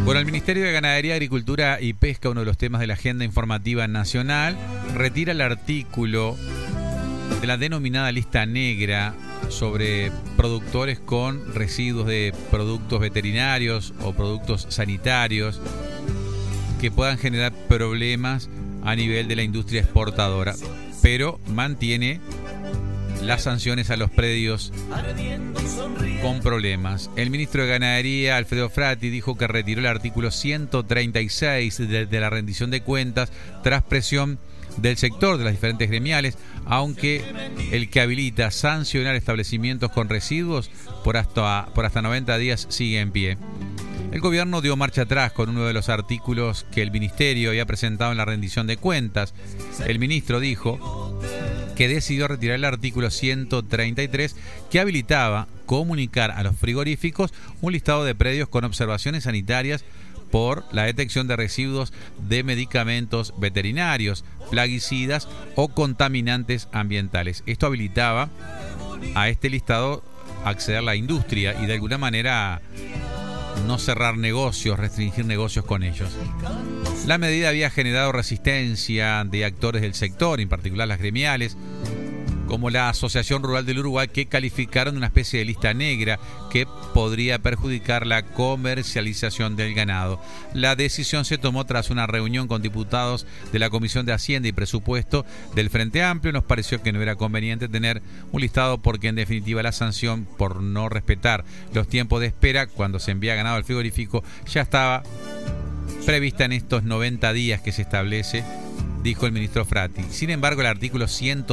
Bueno, el Ministerio de Ganadería, Agricultura y Pesca, uno de los temas de la agenda informativa nacional, retira el artículo de la denominada lista negra sobre productores con residuos de productos veterinarios o productos sanitarios que puedan generar problemas a nivel de la industria exportadora, pero mantiene las sanciones a los predios con problemas. El ministro de Ganadería, Alfredo Frati, dijo que retiró el artículo 136 de la rendición de cuentas tras presión del sector, de las diferentes gremiales, aunque el que habilita sancionar establecimientos con residuos por hasta 90 días sigue en pie. El gobierno dio marcha atrás con uno de los artículos que el ministerio había presentado en la rendición de cuentas. El ministro dijo que decidió retirar el artículo 133 que habilitaba comunicar a los frigoríficos un listado de predios con observaciones sanitarias por la detección de residuos de medicamentos veterinarios, plaguicidas o contaminantes ambientales. Esto habilitaba a este listado acceder a la industria y de alguna manera no cerrar negocios, restringir negocios con ellos. La medida había generado resistencia de actores del sector, en particular las gremiales, como la Asociación Rural del Uruguay, que calificaron una especie de lista negra que podría perjudicar la comercialización del ganado. La decisión se tomó tras una reunión con diputados de la Comisión de Hacienda y Presupuesto del Frente Amplio. Nos pareció que no era conveniente tener un listado porque en definitiva la sanción por no respetar los tiempos de espera cuando se envía ganado al frigorífico ya estaba prevista en estos 90 días que se establece, dijo el ministro Frati. Sin embargo, el artículo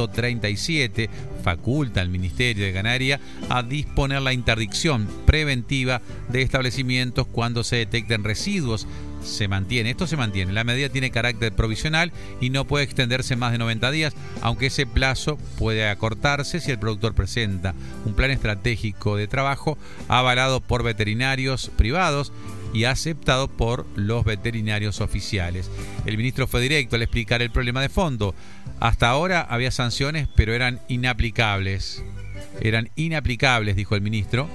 137 faculta al Ministerio de Ganadería a disponer la interdicción preventiva de establecimientos cuando se detecten residuos. Esto se mantiene. La medida tiene carácter provisional y no puede extenderse más de 90 días, aunque ese plazo puede acortarse si el productor presenta un plan estratégico de trabajo avalado por veterinarios privados y aceptado por los veterinarios oficiales. El ministro fue directo al explicar el problema de fondo. Hasta ahora había sanciones, pero eran inaplicables. Eran inaplicables, dijo el ministro,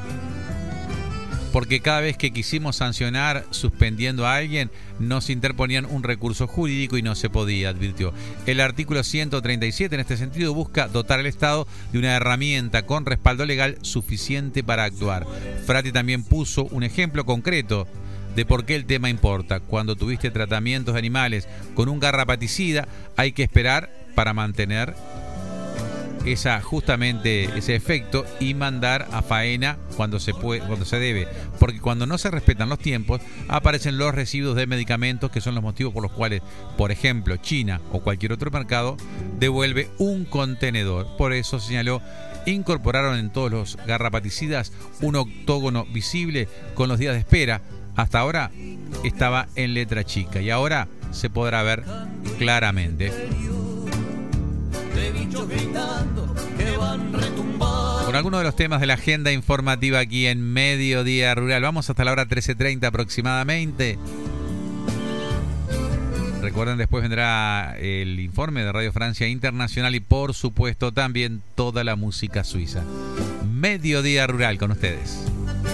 porque cada vez que quisimos sancionar suspendiendo a alguien, nos interponían un recurso jurídico y no se podía, advirtió. El artículo 137 en este sentido busca dotar al Estado de una herramienta con respaldo legal suficiente para actuar. Frati también puso un ejemplo concreto de por qué el tema importa. Cuando tuviste tratamientos de animales con un garrapaticida, hay que esperar para mantener justamente ese efecto y mandar a faena cuando se debe, porque cuando no se respetan los tiempos aparecen los residuos de medicamentos, que son los motivos por los cuales, por ejemplo, China o cualquier otro mercado devuelve un contenedor. Por eso, señaló, incorporaron en todos los garrapaticidas un octógono visible con los días de espera. Hasta ahora estaba en letra chica y ahora se podrá ver claramente. Con algunos de los temas de la agenda informativa aquí en Mediodía Rural. Vamos hasta la hora 13:30 aproximadamente. Recuerden, después vendrá el informe de Radio Francia Internacional y por supuesto también toda la música suiza. Mediodía Rural con ustedes.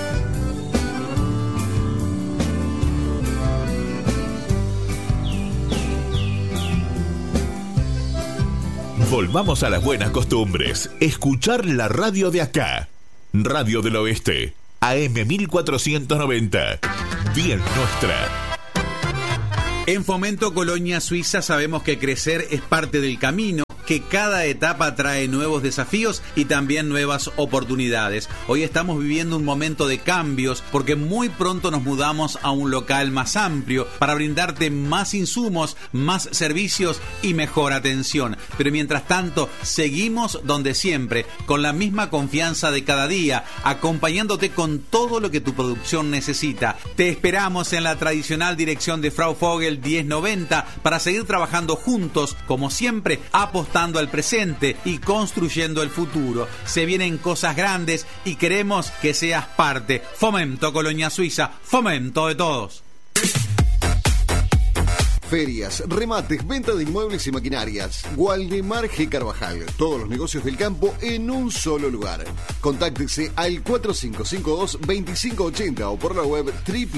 Volvamos a las buenas costumbres. Escuchar la radio de acá. Radio del Oeste. AM 1490. Bien nuestra. En Fomento Colonia Suiza sabemos que crecer es parte del camino, que cada etapa trae nuevos desafíos y también nuevas oportunidades. Hoy estamos viviendo un momento de cambios porque muy pronto nos mudamos a un local más amplio para brindarte más insumos, más servicios y mejor atención. Pero mientras tanto, seguimos donde siempre, con la misma confianza de cada día, acompañándote con todo lo que tu producción necesita. Te esperamos en la tradicional dirección de Frau Vogel 1090 para seguir trabajando juntos, como siempre, apostando al presente y construyendo el futuro. Se vienen cosas grandes y queremos que seas parte. Fomento Colonia Suiza, fomento de todos. ferias, remates, venta de inmuebles y maquinarias. Waldemar G. Carvajal. Todos los negocios del campo en un solo lugar. Contáctese al 4552-2580 o por la web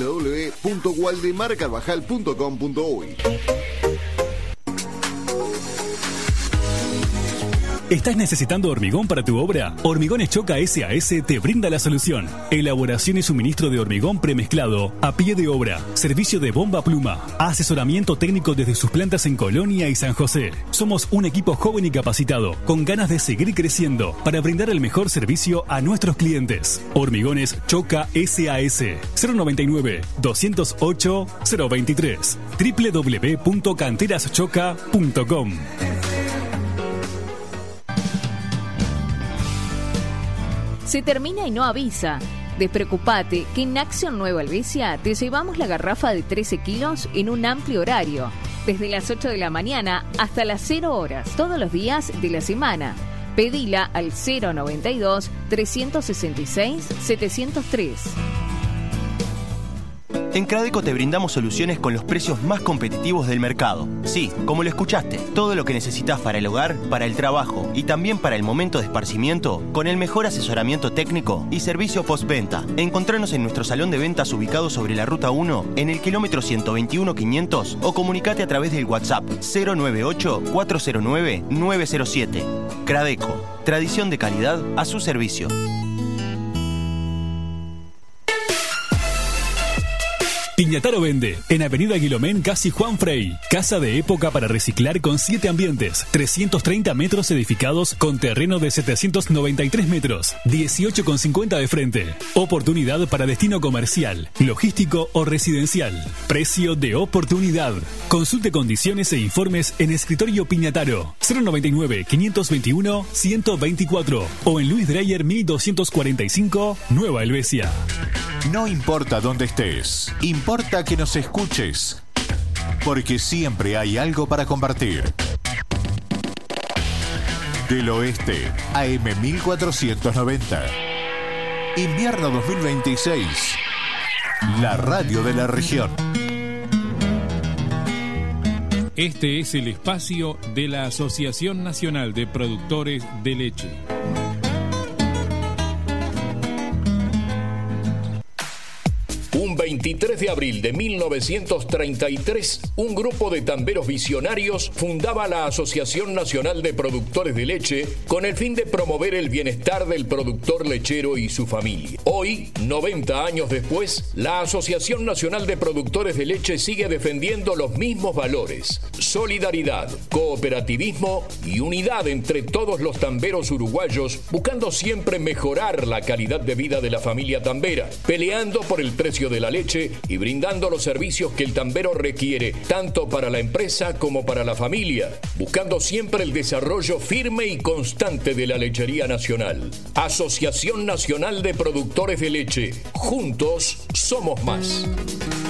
www.waldemarcarvajal.com.uy. ¿Estás necesitando hormigón para tu obra? Hormigones Choca SAS te brinda la solución. Elaboración y suministro de hormigón premezclado a pie de obra. Servicio de bomba pluma. Asesoramiento técnico desde sus plantas en Colonia y San José. Somos un equipo joven y capacitado, con ganas de seguir creciendo para brindar el mejor servicio a nuestros clientes. Hormigones Choca SAS. 099-208-023. www.canteraschoca.com. Se termina y no avisa. Despreocupate que en Acción Nueva Helvecia te llevamos la garrafa de 13 kilos en un amplio horario, desde las 8 de la mañana hasta las 0 horas, todos los días de la semana. Pedila al 092-366-703. En Cradeco te brindamos soluciones con los precios más competitivos del mercado. Sí, como lo escuchaste, todo lo que necesitas para el hogar, para el trabajo y también para el momento de esparcimiento, con el mejor asesoramiento técnico y servicio postventa. Encontranos en nuestro salón de ventas ubicado sobre la Ruta 1, en el kilómetro 121-500 o comunicate a través del WhatsApp 098-409-907. Cradeco, tradición de calidad a su servicio. Piñataro vende en Avenida Guilomén, casi Juan Frey. Casa de época para reciclar con 7 ambientes, 330 metros edificados con terreno de 793 metros, 18,50 de frente. Oportunidad para destino comercial, logístico o residencial. Precio de oportunidad. Consulte condiciones e informes en Escritorio Piñataro 099-521-124 o en Luis Dreyer 1245, Nueva Helvecia. No importa dónde estés, importa que nos escuches, porque siempre hay algo para compartir. Del Oeste, AM 1490. Invierno 2026. La radio de la región. Este es el espacio de la Asociación Nacional de Productores de Leche. Un 23 de abril de 1933, un grupo de tamberos visionarios fundaba la Asociación Nacional de Productores de Leche con el fin de promover el bienestar del productor lechero y su familia. Hoy, 90 años después, la Asociación Nacional de Productores de Leche sigue defendiendo los mismos valores: solidaridad, cooperativismo y unidad entre todos los tamberos uruguayos, buscando siempre mejorar la calidad de vida de la familia tambera, peleando por el precio de la leche y brindando los servicios que el tambero requiere, tanto para la empresa como para la familia, buscando siempre el desarrollo firme y constante de la lechería nacional. Asociación Nacional de Productores de Leche. Juntos somos más.